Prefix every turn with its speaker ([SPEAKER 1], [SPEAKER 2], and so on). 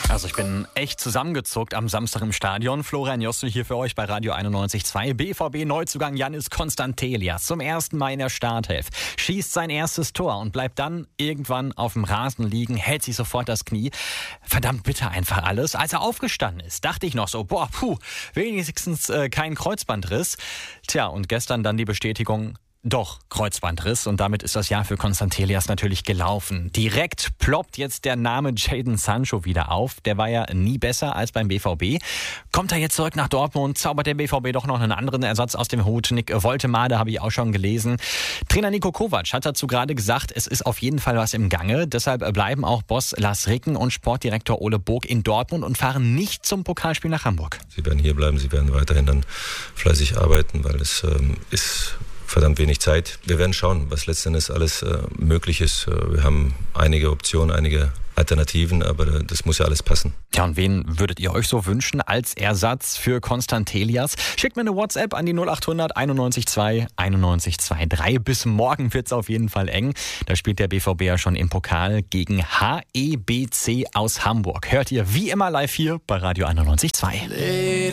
[SPEAKER 1] Also ich bin echt zusammengezuckt am Samstag im Stadion. Florian Josten hier für euch bei Radio 91.2. BVB-Neuzugang Yannis Konstantelias zum ersten Mal in der Startelf. Schießt sein erstes Tor und bleibt dann irgendwann auf dem Rasen liegen, hält sich sofort das Knie. Verdammt bitter einfach alles. Als er aufgestanden ist, dachte ich noch so, wenigstens kein Kreuzbandriss. Tja, und gestern dann die Bestätigung, doch, Kreuzbandriss, und damit ist das Jahr für Konstantelias natürlich gelaufen. Direkt ploppt jetzt der Name Jadon Sancho wieder auf. Der war ja nie besser als beim BVB. Kommt er jetzt zurück nach Dortmund, zaubert der BVB doch noch einen anderen Ersatz aus dem Hut. Nick Woltemade habe ich auch schon gelesen. Trainer Niko Kovac hat dazu gerade gesagt, es ist auf jeden Fall was im Gange. Deshalb bleiben auch Boss Lars Ricken und Sportdirektor Ole Burg in Dortmund und fahren nicht zum Pokalspiel nach Hamburg.
[SPEAKER 2] Sie werden hier bleiben, sie werden weiterhin dann fleißig arbeiten, weil es ist verdammt wenig Zeit. Wir werden schauen, was letztendlich alles möglich ist. Wir haben einige Optionen, einige Alternativen, aber das muss ja alles passen.
[SPEAKER 1] Ja, und wen würdet ihr euch so wünschen als Ersatz für Konstantelias? Schickt mir eine WhatsApp an die 0800 91 2 91 23. Bis morgen wird's auf jeden Fall eng. Da spielt der BVB ja schon im Pokal gegen HEBC aus Hamburg. Hört ihr wie immer live hier bei Radio 91.2.